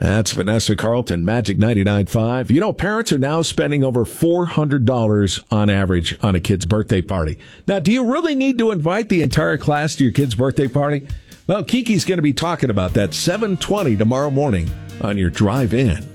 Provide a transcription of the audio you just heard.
That's Vanessa Carlton, Magic 99.5. You know, parents are now spending over $400 on average on a kid's birthday party. Now, do you really need to invite the entire class to your kid's birthday party? Well, Kiki's going to be talking about that 7:20 tomorrow morning on your Drive In.